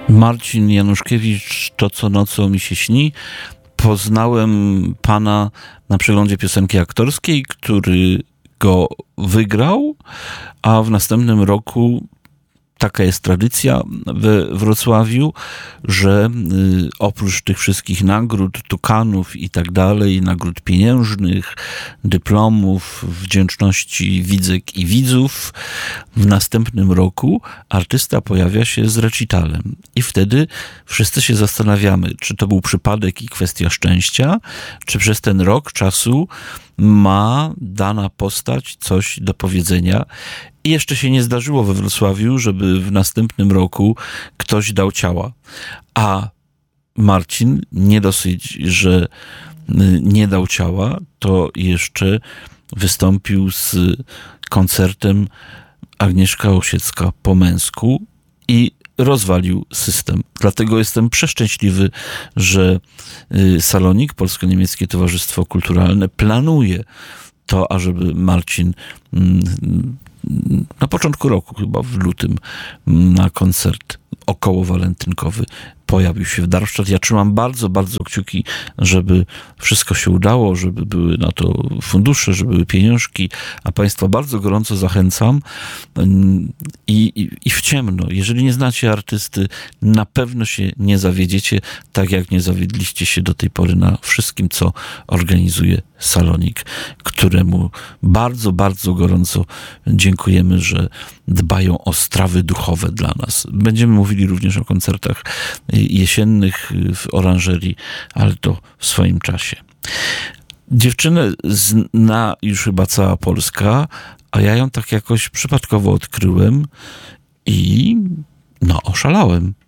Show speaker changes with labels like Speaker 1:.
Speaker 1: Marcin Januszkiewicz, To co nocą mi się śni. Poznałem pana na przeglądzie piosenki aktorskiej, który go wygrał, a w następnym roku taka jest tradycja we Wrocławiu, że oprócz tych wszystkich nagród, tukanów i tak dalej, nagród pieniężnych, dyplomów, wdzięczności widzek i widzów, w następnym roku artysta pojawia się z recitalem. I wtedy wszyscy się zastanawiamy, czy to był przypadek i kwestia szczęścia, czy przez ten rok czasu ma dana postać coś do powiedzenia. I jeszcze się nie zdarzyło we Wrocławiu, żeby w następnym roku ktoś dał ciała. A Marcin nie dosyć, że nie dał ciała, to jeszcze wystąpił z koncertem Agnieszka Osiecka po męsku i rozwalił system. Dlatego jestem przeszczęśliwy, że Salonik, Polsko-Niemieckie Towarzystwo Kulturalne, planuje to, ażeby Marcin na początku roku, chyba w lutym, na koncert okołowalentynkowy pojawił się w Darmstadt. Ja trzymam bardzo, bardzo kciuki, żeby wszystko się udało, żeby były na to fundusze, żeby były pieniążki, a państwa bardzo gorąco zachęcam i w ciemno. Jeżeli nie znacie artysty, na pewno się nie zawiedziecie, tak jak nie zawiedliście się do tej pory na wszystkim, co organizuje Salonik, któremu bardzo, bardzo gorąco dziękujemy, że dbają o strawy duchowe dla nas. Będziemy mówili również o koncertach jesiennych w oranżerii, ale to w swoim czasie. Dziewczynę zna już chyba cała Polska, a ja ją tak jakoś przypadkowo odkryłem i oszalałem.